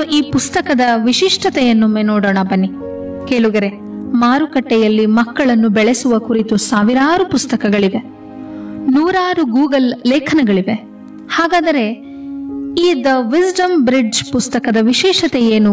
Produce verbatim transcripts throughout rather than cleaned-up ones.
ಈ ಪುಸ್ತಕದ ವಿಶಿಷ್ಟತೆಯನ್ನೊಮ್ಮೆ ನೋಡೋಣ ಬನ್ನಿ. ಕೇಳುಗರೆ, ಮಾರುಕಟ್ಟೆಯಲ್ಲಿ ಮಕ್ಕಳನ್ನು ಬೆಳೆಸುವ ಕುರಿತು ಸಾವಿರಾರು ಪುಸ್ತಕಗಳಿವೆ, ನೂರಾರು ಗೂಗಲ್ ಲೇಖನಗಳಿವೆ. ಹಾಗಾದರೆ ಈ ದ ವಿಸ್ಡಮ್ ಬ್ರಿಡ್ಜ್ ಪುಸ್ತಕದ ವಿಶೇಷತೆ ಏನು?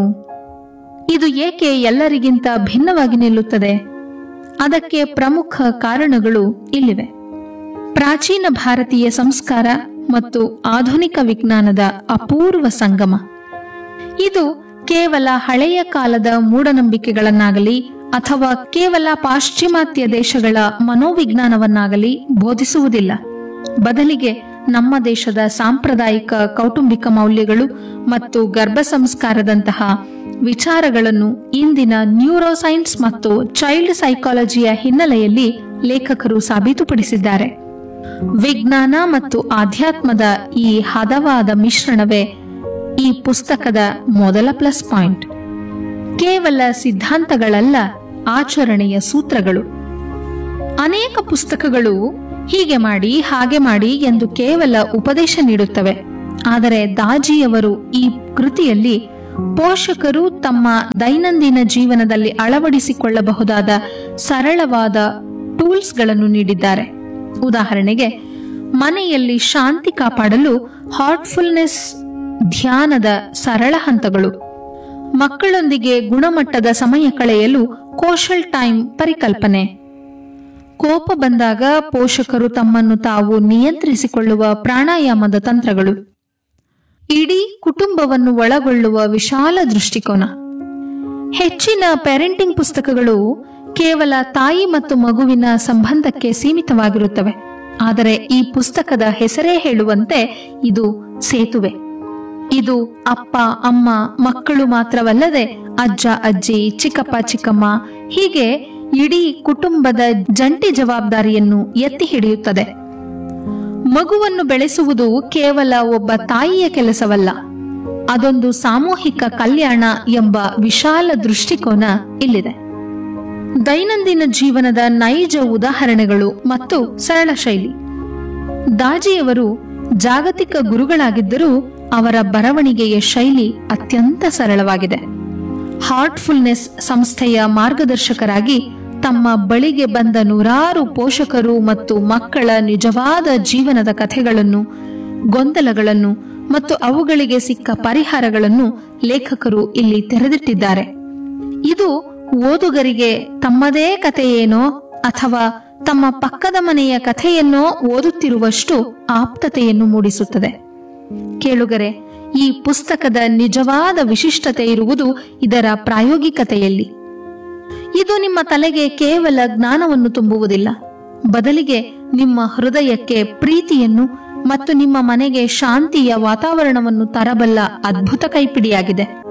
ಇದು ಏಕೆ ಎಲ್ಲರಿಗಿಂತ ಭಿನ್ನವಾಗಿ ನಿಲ್ಲುತ್ತದೆ? ಅದಕ್ಕೆ ಪ್ರಮುಖ ಕಾರಣಗಳು ಇಲ್ಲಿವೆ. ಪ್ರಾಚೀನ ಭಾರತೀಯ ಸಂಸ್ಕಾರ ಮತ್ತು ಆಧುನಿಕ ವಿಜ್ಞಾನದ ಅಪೂರ್ವ ಸಂಗಮ. ಇದು ಕೇವಲ ಹಳೆಯ ಕಾಲದ ಮೂಢನಂಬಿಕೆಗಳನ್ನಾಗಲಿ ಅಥವಾ ಕೇವಲ ಪಾಶ್ಚಿಮಾತ್ಯ ದೇಶಗಳ ಮನೋವಿಜ್ಞಾನವನ್ನಾಗಲಿ ಬೋಧಿಸುವುದಿಲ್ಲ. ಬದಲಿಗೆ ನಮ್ಮ ದೇಶದ ಸಾಂಪ್ರದಾಯಿಕ ಕೌಟುಂಬಿಕ ಮೌಲ್ಯಗಳು ಮತ್ತು ಗರ್ಭ ಸಂಸ್ಕಾರದಂತಹ ವಿಚಾರಗಳನ್ನು ಇಂದಿನ ನ್ಯೂರೋಸೈನ್ಸ್ ಮತ್ತು ಚೈಲ್ಡ್ ಸೈಕಾಲಜಿಯ ಹಿನ್ನೆಲೆಯಲ್ಲಿ ಲೇಖಕರು ಸಾಬೀತುಪಡಿಸಿದ್ದಾರೆ. ವಿಜ್ಞಾನ ಮತ್ತು ಆಧ್ಯಾತ್ಮದ ಈ ಹದವಾದ ಮಿಶ್ರಣವೇ ಈ ಪುಸ್ತಕದ ಮೊದಲ ಪ್ಲಸ್ ಪಾಯಿಂಟ್. ಕೇವಲ ಸಿದ್ಧಾಂತಗಳಲ್ಲ, ಆಚರಣೆಯ ಸೂತ್ರಗಳು. ಅನೇಕ ಪುಸ್ತಕಗಳು ಹೀಗೆ ಮಾಡಿ ಹಾಗೆ ಮಾಡಿ ಎಂದು ಕೇವಲ ಉಪದೇಶ ನೀಡುತ್ತವೆ. ಆದರೆ ದಾಜಿಯವರು ಈ ಕೃತಿಯಲ್ಲಿ ಪೋಷಕರು ತಮ್ಮ ದೈನಂದಿನ ಜೀವನದಲ್ಲಿ ಅಳವಡಿಸಿಕೊಳ್ಳಬಹುದಾದ ಸರಳವಾದ ಟೂಲ್ಸ್ಗಳನ್ನು ನೀಡಿದ್ದಾರೆ. ಉದಾಹರಣೆಗೆ, ಮನೆಯಲ್ಲಿ ಶಾಂತಿ ಕಾಪಾಡಲು ಹಾರ್ಟ್ಫುಲ್ನೆಸ್ ಧ್ಯಾನದ ಸರಳ ಹಂತಗಳು, ಮಕ್ಕಳೊಂದಿಗೆ ಗುಣಮಟ್ಟದ ಸಮಯ ಕಳೆಯಲು ಕೋಶಲ್ ಟೈಮ್ ಪರಿಕಲ್ಪನೆ, ಕೋಪ ಬಂದಾಗ ಪೋಷಕರು ತಮ್ಮನ್ನು ತಾವು ನಿಯಂತ್ರಿಸಿಕೊಳ್ಳುವ ಪ್ರಾಣಾಯಾಮದ ತಂತ್ರಗಳು, ಇಡೀ ಕುಟುಂಬವನ್ನು ಒಳಗೊಳ್ಳುವ ವಿಶಾಲ ದೃಷ್ಟಿಕೋನ. ಹೆಚ್ಚಿನ ಪೇರೆಂಟಿಂಗ್ ಪುಸ್ತಕಗಳು ಕೇವಲ ತಾಯಿ ಮತ್ತು ಮಗುವಿನ ಸಂಬಂಧಕ್ಕೆ ಸೀಮಿತವಾಗಿರುತ್ತವೆ. ಆದರೆ ಈ ಪುಸ್ತಕದ ಹೆಸರೇ ಹೇಳುವಂತೆ ಇದು ಸೇತುವೆ. ಇದು ಅಪ್ಪ, ಅಮ್ಮ, ಮಕ್ಕಳು ಮಾತ್ರವಲ್ಲದೆ ಅಜ್ಜ, ಅಜ್ಜಿ, ಚಿಕ್ಕಪ್ಪ, ಚಿಕ್ಕಮ್ಮ ಹೀಗೆ ಇಡೀ ಕುಟುಂಬದ ಜಂಟಿ ಜವಾಬ್ದಾರಿಯನ್ನು ಎತ್ತಿ ಹಿಡಿಯುತ್ತದೆ. ಮಗುವನ್ನು ಬೆಳೆಸುವುದು ಕೇವಲ ಒಬ್ಬ ತಾಯಿಯ ಕೆಲಸವಲ್ಲ, ಅದೊಂದು ಸಾಮೂಹಿಕ ಕಲ್ಯಾಣ ಎಂಬ ವಿಶಾಲ ದೃಷ್ಟಿಕೋನ ಇಲ್ಲಿದೆ. ದೈನಂದಿನ ಜೀವನದ ನೈಜ ಉದಾಹರಣೆಗಳು ಮತ್ತು ಸರಳ ಶೈಲಿ. ದಾಜಿಯವರು ಜಾಗತಿಕ ಗುರುಗಳಾಗಿದ್ದರೂ ಅವರ ಬರವಣಿಗೆಯ ಶೈಲಿ ಅತ್ಯಂತ ಸರಳವಾಗಿದೆ. ಹಾರ್ಟ್ಫುಲ್ನೆಸ್ ಸಂಸ್ಥೆಯ ಮಾರ್ಗದರ್ಶಕರಾಗಿ ತಮ್ಮ ಬಳಿಗೆ ಬಂದ ನೂರಾರು ಪೋಷಕರು ಮತ್ತು ಮಕ್ಕಳ ನಿಜವಾದ ಜೀವನದ ಕಥೆಗಳನ್ನು, ಗೊಂದಲಗಳನ್ನು ಮತ್ತು ಅವುಗಳಿಗೆ ಸಿಕ್ಕ ಪರಿಹಾರಗಳನ್ನು ಲೇಖಕರು ಇಲ್ಲಿ ತೆರೆದಿಟ್ಟಿದ್ದಾರೆ. ಇದು ಓದುಗರಿಗೆ ತಮ್ಮದೇ ಕಥೆಯೇನೋ ಅಥವಾ ತಮ್ಮ ಪಕ್ಕದ ಮನೆಯ ಕಥೆಯನ್ನೋ ಓದುತ್ತಿರುವಷ್ಟು ಆಪ್ತತೆಯನ್ನು ಮೂಡಿಸುತ್ತದೆ. ಕೇಳುಗರೆ, ಈ ಪುಸ್ತಕದ ನಿಜವಾದ ವಿಶಿಷ್ಟತೆ ಇರುವುದು ಇದರ ಪ್ರಾಯೋಗಿಕತೆಯಲ್ಲಿ. ಇದು ನಿಮ್ಮ ತಲೆಗೆ ಕೇವಲ ಜ್ಞಾನವನ್ನು ತುಂಬುವುದಿಲ್ಲ, ಬದಲಿಗೆ ನಿಮ್ಮ ಹೃದಯಕ್ಕೆ ಪ್ರೀತಿಯನ್ನು ಮತ್ತು ನಿಮ್ಮ ಮನೆಗೆ ಶಾಂತಿಯ ವಾತಾವರಣವನ್ನು ತರಬಲ್ಲ ಅದ್ಭುತ ಕೈಪಿಡಿಯಾಗಿದೆ.